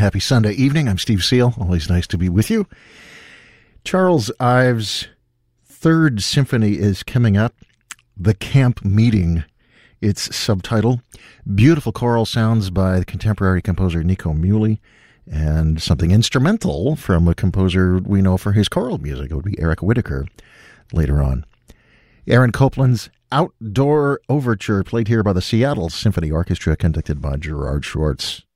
happy Sunday evening. I'm Steve Seal. Always nice to be with you. Charles Ives' Third Symphony is coming up. The Camp Meeting, its subtitle. Beautiful choral sounds by the contemporary composer Nico Muhly, and something instrumental from a composer we know for his choral music. It would be Eric Whitacre later on. Aaron Copland's Outdoor Overture, played here by the Seattle Symphony Orchestra, conducted by Gerard Schwartz.